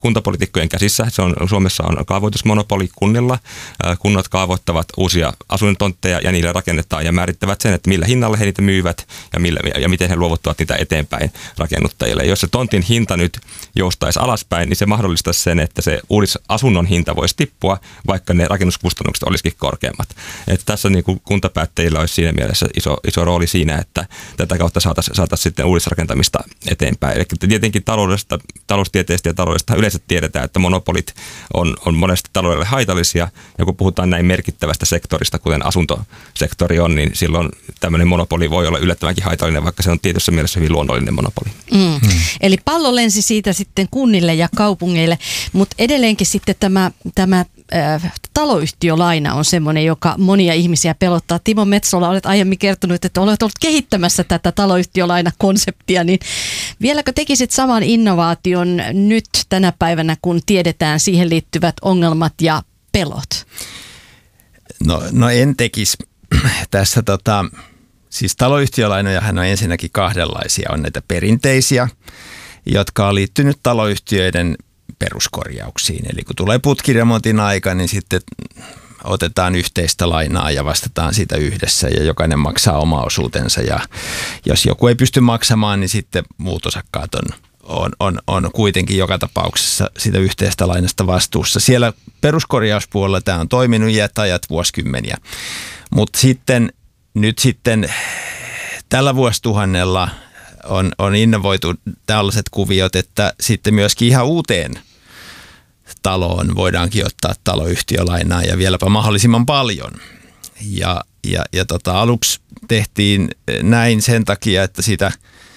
kuntapoliitikkojen käsissä. Suomessa on kaavoitusmonopoli kunnilla. Kunnat kaavoittavat uusia asuintontteja ja niille rakennetaan ja määrittävät sen, että millä hinnalla he niitä myyvät ja miten he luovuttavat niitä eteenpäin rakennuttajille. Jos se tontin hinta nyt joustaisi alaspäin, niin se mahdollistaisi sen, että se uudisasunnon hinta voisi tippua, vaikka ne rakennuskustannukset olisikin korkeammat. Että tässä niin kuin kuntapäättäjillä olisi siinä mielessä iso rooli siinä, että tätä kautta saataisiin sitten uudisrakentamista eteenpäin. Eli tietenkin taloustieteestä ja taloudesta yleensä tiedetään, että monopolit on monesti taloudelle haitallisia, ja kun puhutaan näin merkittävästä sektorista, kuten asuntosektori on, niin silloin tämmöinen monopoli voi olla yllättävänkin haitallinen, vaikka se on tietyssä mielessä hyvin luonnollinen monopoli. Eli pallo lensi siitä sitten kunnille ja kaupungeille, mutta edelleenkin sitten tämä taloyhtiölaina on semmoinen, joka monia ihmisiä pelottaa. Timo Metsola, olet aiemmin kertonut, että olet ollut kehittämässä tätä taloyhtiölainakonseptia, niin vieläkö tekisit saman innovaation nyt tänä päivänä, kun tiedetään siihen liittyvät ongelmat ja pelot? No en tekisi. Tässä siis taloyhtiölainojahan on ensinnäkin kahdenlaisia. On näitä perinteisiä, jotka on liittynyt taloyhtiöiden peruskorjauksiin. Eli kun tulee putkiremontin aika, niin sitten otetaan yhteistä lainaa ja vastataan siitä yhdessä ja jokainen maksaa oma osuutensa. Ja jos joku ei pysty maksamaan, niin sitten muut osakkaat on kuitenkin joka tapauksessa sitä yhteistä lainasta vastuussa. Siellä peruskorjauspuolella tämä on toiminut iät ajat vuosikymmeniä. Mutta nyt sitten tällä vuosituhannella on innovoitu tällaiset kuviot, että sitten myöskin ihan uuteen taloon voidaankin ottaa taloyhtiölainaa ja vieläpä mahdollisimman paljon. Ja aluksi tehtiin näin sen takia, että sitä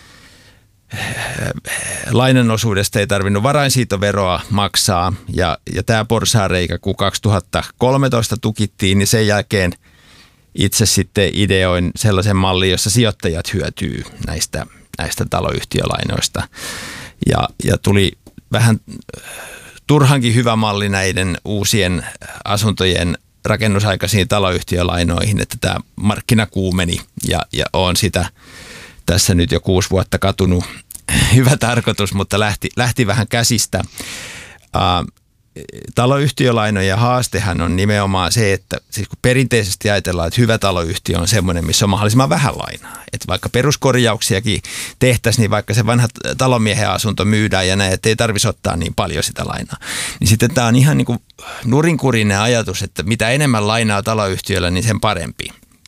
lainan osuudesta ei tarvinnut varainsiirtoveroa maksaa. Ja tämä porsaanreikä, kun 2013 tukittiin, niin sen jälkeen itse sitten ideoin sellaisen mallin, jossa sijoittajat hyötyy näistä taloyhtiölainoista. Ja tuli vähän turhankin hyvä malli näiden uusien asuntojen rakennusaikaisiin taloyhtiölainoihin, että tämä markkina kuumeni ja on sitä tässä nyt jo 6 vuotta katunut. Hyvä tarkoitus, mutta lähti vähän käsistä. Taloyhtiölainojen haastehan on nimenomaan se, että siis kun perinteisesti ajatellaan, että hyvä taloyhtiö on semmoinen, missä on mahdollisimman vähän lainaa. Että vaikka peruskorjauksiakin tehtäisiin, niin vaikka se vanha talonmiehen asunto myydään ja näin, että ei tarvitsisi ottaa niin paljon sitä lainaa. Niin sitten tämä on ihan niin kuin nurinkurinen ajatus, että mitä enemmän lainaa taloyhtiöllä, niin sen parempi.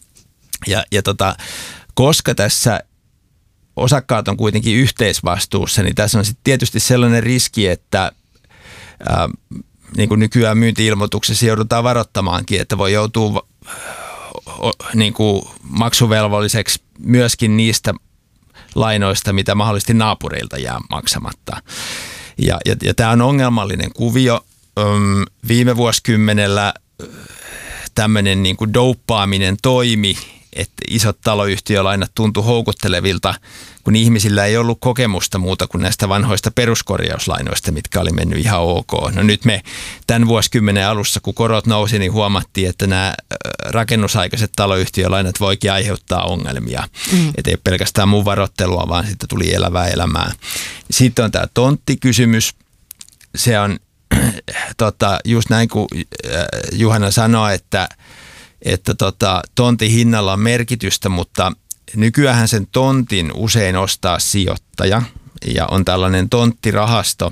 Koska tässä osakkaat on kuitenkin yhteisvastuussa, niin tässä on sitten tietysti sellainen riski, että niin kuin nykyään myynti-ilmoituksessa joudutaan varoittamaankin, että voi joutua niin kuin maksuvelvolliseksi myöskin niistä lainoista, mitä mahdollisesti naapureilta jää maksamatta. Ja tämä on ongelmallinen kuvio. Viime vuosikymmenellä tämmöinen niin kuin douppaaminen toimi, että isot taloyhtiölainat tuntui houkuttelevilta, kun ihmisillä ei ollut kokemusta muuta kuin näistä vanhoista peruskorjauslainoista, mitkä oli mennyt ihan ok. No nyt me tämän vuosikymmenen alussa, kun korot nousi, niin huomattiin, että nämä rakennusaikaiset taloyhtiölainat voikin aiheuttaa ongelmia. Että ei pelkästään mun varoittelua, vaan sitten tuli elävää elämää. Sitten on tämä tonttikysymys. Se on just näin kuin Juhana sanoi, että tontin hinnalla on merkitystä, mutta nykyään sen tontin usein ostaa sijoittaja ja on tällainen tonttirahasto,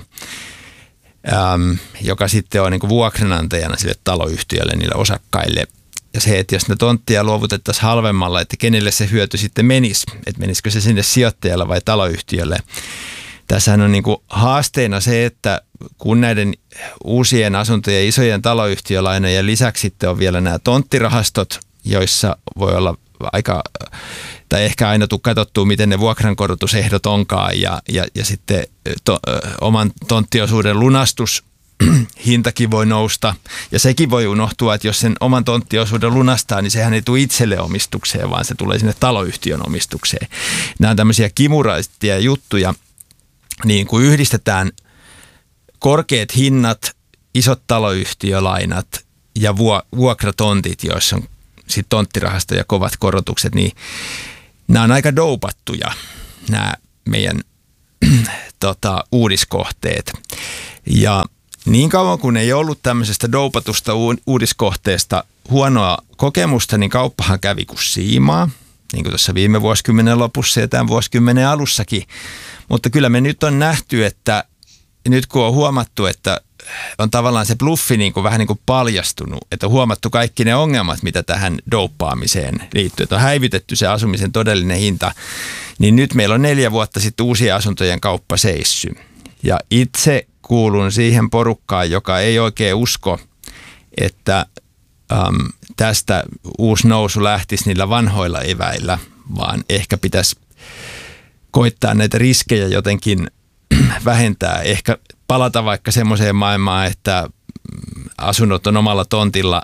joka sitten on niin kuin vuokranantajana sille taloyhtiölle, niille osakkaille. Ja se, että jos ne tonttia luovutettaisiin halvemmalla, että kenelle se hyöty sitten menisi, että menisikö se sinne sijoittajalle vai taloyhtiölle. Tässähän on niin kuin haasteena se, että kun näiden uusien asuntojen isojen taloyhtiölainojen lisäksi sitten on vielä nämä tonttirahastot, joissa voi olla tai ehkä aina tule katsottua, miten ne vuokrankorotusehdot onkaan ja sitten oman tonttiosuuden lunastushintakin voi nousta. Ja sekin voi unohtua, että jos sen oman tonttiosuuden lunastaa, niin sehän ei tule itselle omistukseen, vaan se tulee sinne taloyhtiön omistukseen. Nämä on tämmöisiä kimuraisia juttuja, niin kun yhdistetään korkeat hinnat, isot taloyhtiölainat ja vuokratontit, joissa on sitten tonttirahasto ja kovat korotukset, niin nämä on aika doupattuja, nämä meidän uudiskohteet. Ja niin kauan kun ei ollut tämmöisestä doupatusta uudiskohteesta huonoa kokemusta, niin kauppahan kävi kuin siimaa, niin kuin tuossa viime vuosikymmenen lopussa ja tämän vuosikymmenen alussakin. Mutta kyllä me nyt on nähty, että nyt kun on huomattu, että on tavallaan se bluffi niin kuin vähän niin kuin paljastunut, että on huomattu kaikki ne ongelmat, mitä tähän douppaamiseen liittyy, että on häivytetty se asumisen todellinen hinta, niin nyt meillä on 4 vuotta sitten uusien asuntojen kauppa seissy. Ja itse kuulun siihen porukkaan, joka ei oikein usko, että tästä uusi nousu lähtisi niillä vanhoilla eväillä, vaan ehkä pitäisi koittaa näitä riskejä jotenkin vähentää. Ehkä palata vaikka semmoiseen maailmaan, että asunnot on omalla tontilla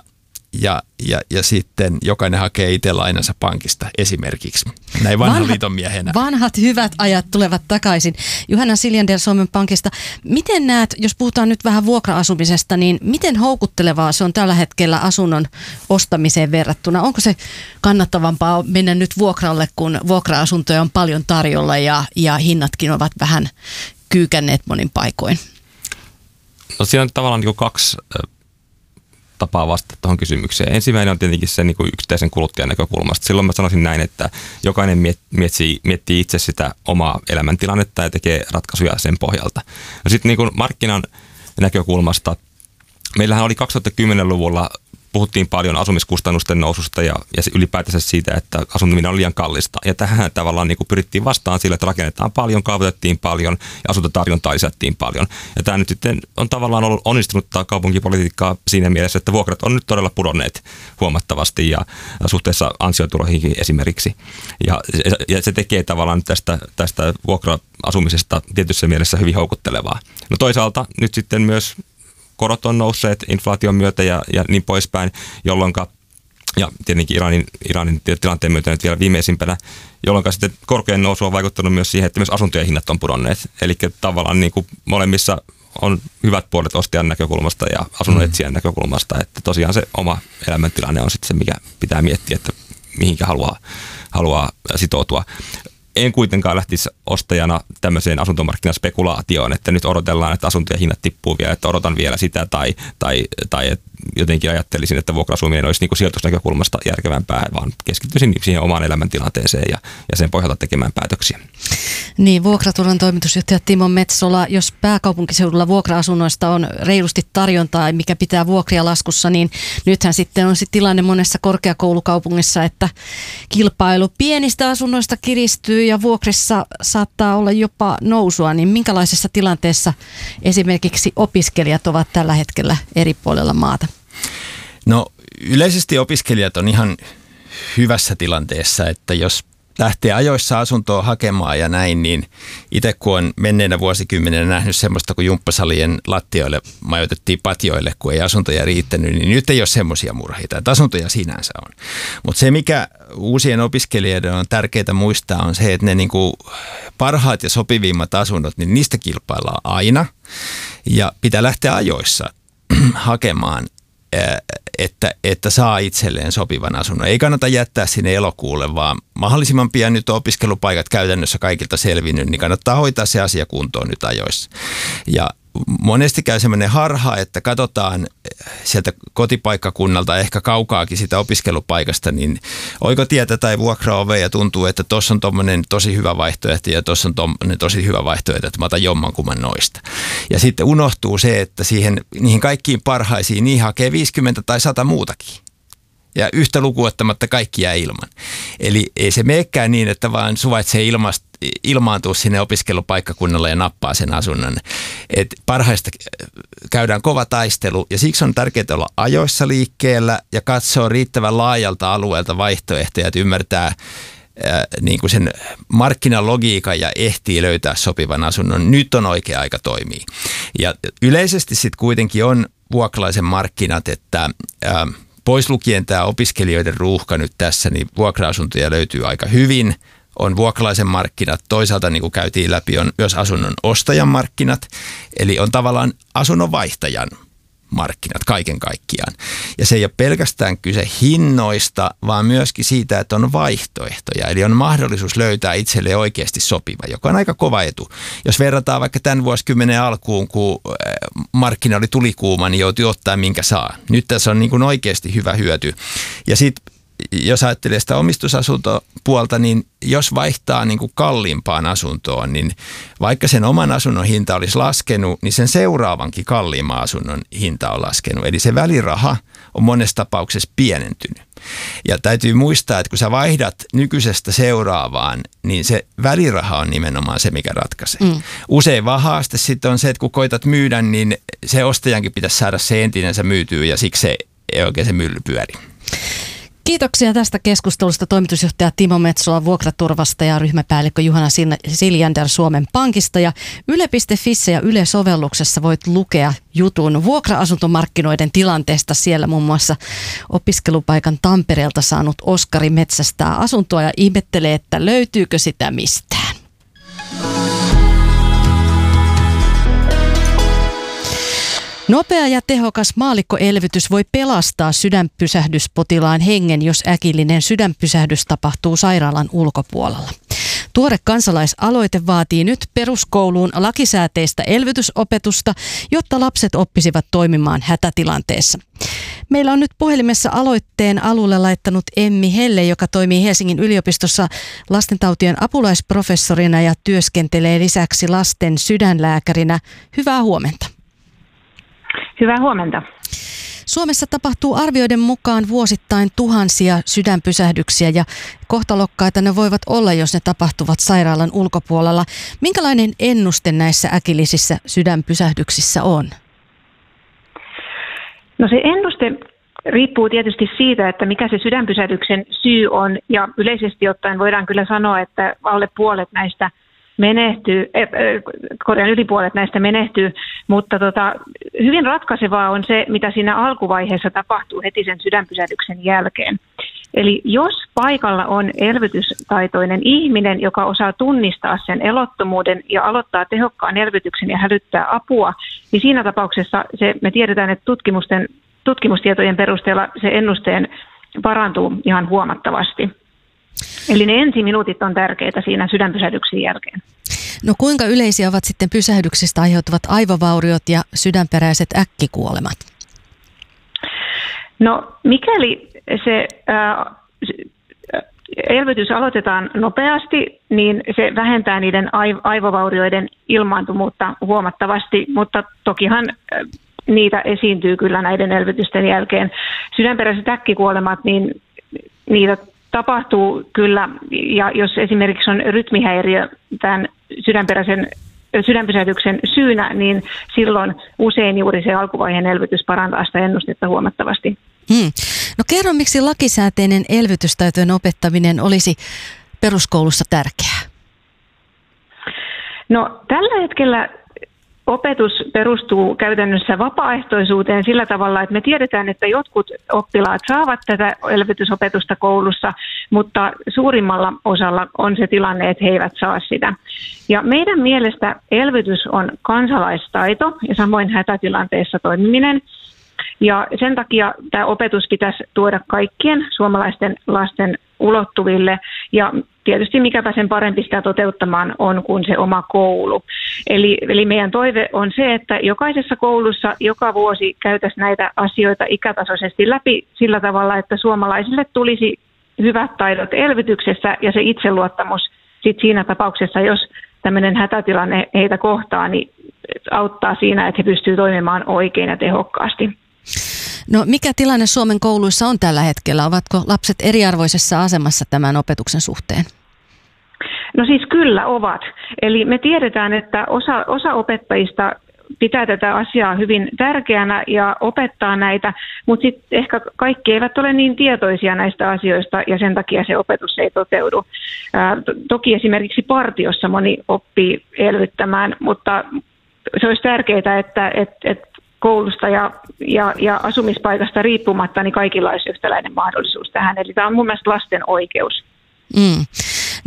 ja sitten jokainen hakee itse lainansa pankista esimerkiksi. Näin vanhan liiton miehenä. Vanhat hyvät ajat tulevat takaisin. Juhana Siljander Suomen Pankista. Miten näet, jos puhutaan nyt vähän vuokra-asumisesta, niin miten houkuttelevaa se on tällä hetkellä asunnon ostamiseen verrattuna? Onko se kannattavampaa mennä nyt vuokralle, kun vuokra-asuntoja on paljon tarjolla ja hinnatkin ovat vähän kyykänneet monin paikoin? No siinä on tavallaan niin kuin 2 tapaa vastata tuohon kysymykseen. Ensimmäinen on tietenkin se niin kuin yksittäisen kuluttajan näkökulmasta. Silloin mä sanoisin näin, että jokainen miettii itse sitä omaa elämäntilannetta ja tekee ratkaisuja sen pohjalta. No sitten niin kuin markkinan näkökulmasta, meillähän oli 2010-luvulla puhuttiin paljon asumiskustannusten noususta ja ylipäätänsä siitä, että asuntominen on liian kallista. Ja tähän tavallaan niin kuin pyrittiin vastaan sillä, että rakennetaan paljon, kaavoitettiin paljon ja asuntotarjontaa lisättiin paljon. Ja tämä nyt sitten on tavallaan ollut onnistunutta kaupunkipolitiikkaa siinä mielessä, että vuokrat on nyt todella pudonneet huomattavasti ja suhteessa ansiotuloihin esimerkiksi. Ja se tekee tavallaan nyt tästä vuokra-asumisesta tietyssä mielessä hyvin houkuttelevaa. No toisaalta nyt sitten myös korot on nousseet inflaation myötä ja niin poispäin, jolloinka, ja tietenkin Iranin tilanteen myötä nyt vielä viimeisimpänä, jolloin sitten korkean nousu on vaikuttanut myös siihen, että myös asuntojen hinnat on pudonneet. Eli tavallaan niin kuin molemmissa on hyvät puolet ostajan näkökulmasta ja asunnon etsijän näkökulmasta, että tosiaan se oma elämäntilanne on sitten se, mikä pitää miettiä, että mihinkä haluaa sitoutua. En kuitenkaan lähtisi ostajana tämmöiseen asuntomarkkinaspekulaatioon, että nyt odotellaan, että asuntojen hinnat tippuu vielä, että odotan vielä sitä tai jotenkin ajattelisin, että vuokra-asuminen olisi niin kuin sijoitusnäkökulmasta järkevämpää, vaan keskittyisin siihen omaan elämäntilanteeseen ja sen pohjalta tekemään päätöksiä. Niin, Vuokraturvan toimitusjohtaja Timo Metsola, jos pääkaupunkiseudulla vuokra-asunnoista on reilusti tarjontaa, mikä pitää vuokria laskussa, niin nythän sitten on tilanne monessa korkeakoulukaupungissa, että kilpailu pienistä asunnoista kiristyy ja vuokrissa saattaa olla jopa nousua, niin minkälaisessa tilanteessa esimerkiksi opiskelijat ovat tällä hetkellä eri puolella maata? No yleisesti opiskelijat on ihan hyvässä tilanteessa, että jos lähtee ajoissa asuntoa hakemaan ja näin, niin itse kun on menneenä vuosikymmenenä nähnyt semmoista, kun jumppasalien lattioille majoitettiin patjoille, kun ei asuntoja riittänyt, niin nyt ei ole semmoisia murheita, että asuntoja sinänsä on. Mutta se, mikä uusien opiskelijoiden on tärkeää muistaa, on se, että ne niinku parhaat ja sopivimmat asunnot, niin niistä kilpaillaan aina ja pitää lähteä ajoissa hakemaan, että saa itselleen sopivan asunnon. Ei kannata jättää sinne elokuulle, vaan mahdollisimman pian nyt on opiskelupaikat käytännössä kaikilta selvinnyt, niin kannattaa hoitaa se asia kuntoon nyt ajoissa. Ja monesti käy semmoinen harha, että katsotaan sieltä kotipaikkakunnalta ehkä kaukaakin sitä opiskelupaikasta, niin oikotietä tai vuokraovea ja tuntuu, että tuossa on tommoinen tosi hyvä vaihtoehto ja tuossa on tommoinen tosi hyvä vaihtoehto, että mä otan jommankumman noista. Ja sitten unohtuu se, että niihin kaikkiin parhaisiin niin hakee 50 tai 100 muutakin. Ja yhtä lukuottamatta kaikki jää ilman. Eli ei se meekään niin, että vaan suvaitsee ilmaantua sinne opiskelupaikkakunnalla ja nappaa sen asunnon. Et parhaista käydään kova taistelu ja siksi on tärkeää olla ajoissa liikkeellä ja katsoa riittävän laajalta alueelta vaihtoehtoja, että ymmärtää niin kuin sen markkinalogiikan ja ehtii löytää sopivan asunnon. Nyt on oikea aika toimia. Ja yleisesti sitten kuitenkin on vuokralaisen markkinat, että pois lukien tämä opiskelijoiden ruuhka nyt tässä, niin vuokra-asuntoja löytyy aika hyvin. On vuokralaisen markkinat, toisaalta niin kuin käytiin läpi, on myös asunnon ostajan markkinat. Eli on tavallaan asunnon vaihtajan markkinat kaiken kaikkiaan. Ja se ei ole pelkästään kyse hinnoista, vaan myöskin siitä, että on vaihtoehtoja. Eli on mahdollisuus löytää itselle oikeasti sopiva, joka on aika kova etu. Jos verrataan vaikka tämän vuosikymmenen alkuun, kun markkina oli tulikuuma, niin joutui ottaa minkä saa. Nyt tässä on niin kuin oikeasti hyvä hyöty. Ja sitten jos ajattelee sitä omistusasuntopuolta, niin jos vaihtaa niin kuin kalliimpaan asuntoon, niin vaikka sen oman asunnon hinta olisi laskenut, niin sen seuraavankin kalliimman asunnon hinta on laskenut. Eli se väliraha on monessa tapauksessa pienentynyt. Ja täytyy muistaa, että kun sä vaihdat nykyisestä seuraavaan, niin se väliraha on nimenomaan se, mikä ratkaisee. Usein vaan haaste sitten on se, että kun koitat myydä, niin se ostajankin pitäisi saada se entinensä myytyä ja siksi se ei oikein se mylly pyöri. Kiitoksia tästä keskustelusta toimitusjohtaja Timo Metsola Vuokraturvasta ja ryhmäpäällikkö Juhana Siljander Suomen Pankista. Ja Yle.fissä ja Yle-sovelluksessa voit lukea jutun vuokra-asuntomarkkinoiden tilanteesta. Siellä muun muassa opiskelupaikan Tampereelta saanut Oskari metsästää asuntoa ja ihmettelee, että löytyykö sitä mistään. Nopea ja tehokas maallikkoelvytys voi pelastaa sydänpysähdyspotilaan hengen, jos äkillinen sydänpysähdys tapahtuu sairaalan ulkopuolella. Tuore kansalaisaloite vaatii nyt peruskouluun lakisääteistä elvytysopetusta, jotta lapset oppisivat toimimaan hätätilanteessa. Meillä on nyt puhelimessa aloitteen alulle laittanut Emmi Helle, joka toimii Helsingin yliopistossa lastentautien apulaisprofessorina ja työskentelee lisäksi lasten sydänlääkärinä. Hyvää huomenta. Hyvää huomenta. Suomessa tapahtuu arvioiden mukaan vuosittain tuhansia sydänpysähdyksiä ja kohtalokkaita ne voivat olla, jos ne tapahtuvat sairaalan ulkopuolella. Minkälainen ennuste näissä äkillisissä sydänpysähdyksissä on? No se ennuste riippuu tietysti siitä, että mikä se sydänpysähdyksen syy on, ja yleisesti ottaen voidaan kyllä sanoa, että alle puolet näistä yli puolet näistä menehtyy, mutta hyvin ratkaisevaa on se, mitä siinä alkuvaiheessa tapahtuu heti sen sydänpysähdyksen jälkeen. Eli jos paikalla on elvytystaitoinen ihminen, joka osaa tunnistaa sen elottomuuden ja aloittaa tehokkaan elvytyksen ja hälyttää apua, niin siinä tapauksessa me tiedetään, että tutkimustietojen perusteella se ennusteen parantuu ihan huomattavasti. Eli ne ensiminuutit on tärkeitä siinä sydänpysähdyksen jälkeen. No kuinka yleisiä ovat sitten pysähdyksistä aiheutuvat aivovauriot ja sydänperäiset äkkikuolemat? No mikäli se elvytys aloitetaan nopeasti, niin se vähentää niiden aivovaurioiden ilmaantuvuutta huomattavasti, mutta tokihan niitä esiintyy kyllä näiden elvytysten jälkeen. Sydänperäiset äkkikuolemat, niin niitä tapahtuu kyllä, ja jos esimerkiksi on rytmihäiriö tämän sydänpysähdyksen syynä, niin silloin usein juuri se alkuvaiheen elvytys parantaa sitä ennustetta huomattavasti. No kerro, miksi lakisääteinen elvytystaitojen opettaminen olisi peruskoulussa tärkeää? No tällä hetkellä opetus perustuu käytännössä vapaaehtoisuuteen sillä tavalla, että me tiedetään, että jotkut oppilaat saavat tätä elvytysopetusta koulussa, mutta suurimmalla osalla on se tilanne, että he eivät saa sitä. Ja meidän mielestä elvytys on kansalaistaito ja samoin hätätilanteessa toimiminen. Ja sen takia tämä opetus pitäisi tuoda kaikkien suomalaisten lasten ulottuville, ja tietysti mikäpä sen parempi sitä toteuttamaan on kuin se oma koulu. Eli meidän toive on se, että jokaisessa koulussa joka vuosi käytäisiin näitä asioita ikätasoisesti läpi sillä tavalla, että suomalaisille tulisi hyvät taidot elvytyksessä ja se itseluottamus sit siinä tapauksessa, jos tämmöinen hätätilanne heitä kohtaa, niin auttaa siinä, että he pystyvät toimimaan oikein ja tehokkaasti. No mikä tilanne Suomen kouluissa on tällä hetkellä? Ovatko lapset eriarvoisessa asemassa tämän opetuksen suhteen? No siis kyllä ovat. Eli me tiedetään, että osa opettajista pitää tätä asiaa hyvin tärkeänä ja opettaa näitä, mutta sitten ehkä kaikki eivät ole niin tietoisia näistä asioista ja sen takia se opetus ei toteudu. Toki esimerkiksi partiossa moni oppii elvyttämään, mutta se olisi tärkeää, että koulusta ja asumispaikasta riippumatta, niin kaikilla olisi yhtäläinen mahdollisuus tähän. Eli tämä on mun mielestä lasten oikeus. No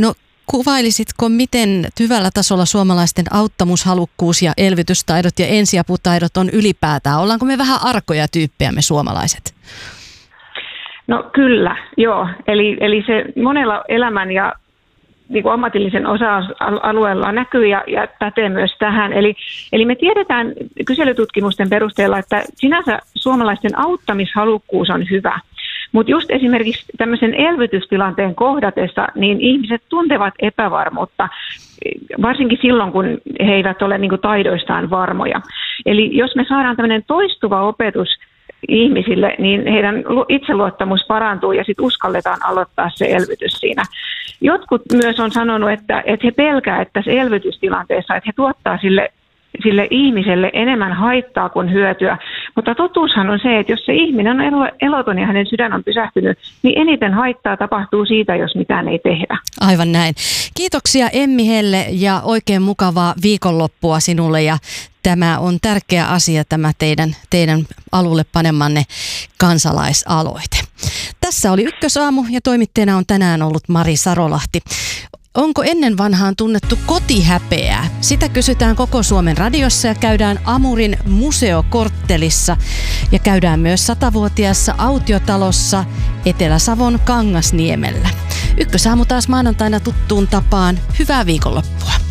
Kuvailisitko, miten hyvällä tasolla suomalaisten auttamushalukkuus ja elvytystaidot ja ensiaputaidot on ylipäätään? Ollaanko me vähän arkoja tyyppejä me suomalaiset? No kyllä, joo. Eli se monella elämän ja niin kuin ammatillisen osa-alueella näkyy ja pätee myös tähän. Eli me tiedetään kyselytutkimusten perusteella, että sinänsä suomalaisten auttamishalukkuus on hyvä. Mutta just esimerkiksi tämmöisen elvytystilanteen kohdatessa, niin ihmiset tuntevat epävarmuutta, varsinkin silloin, kun he eivät ole niin kuin taidoistaan varmoja. Eli jos me saadaan tämmöinen toistuva opetus ihmisille, niin heidän itseluottamus parantuu ja sitten uskalletaan aloittaa se elvytys siinä. Jotkut myös on sanonut, että he pelkää, että se elvytystilanteessa, että he tuottaa sille ihmiselle enemmän haittaa kuin hyötyä. Mutta totuushan on se, että jos se ihminen on eloton ja hänen sydän on pysähtynyt, niin eniten haittaa tapahtuu siitä, jos mitään ei tehdä. Aivan näin. Kiitoksia Emmi Helle ja oikein mukavaa viikonloppua sinulle. Ja tämä on tärkeä asia, tämä teidän alulle panemanne kansalaisaloite. Tässä oli Ykkösaamu ja toimittajana on tänään ollut Mari Sarolahti. Onko ennen vanhaan tunnettu kotihäpeää? Sitä kysytään koko Suomen radiossa ja käydään Amurin museokorttelissa ja käydään myös 100-vuotiaassa autiotalossa Etelä-Savon Kangasniemellä. Ykkösaamu taas maanantaina tuttuun tapaan. Hyvää viikonloppua.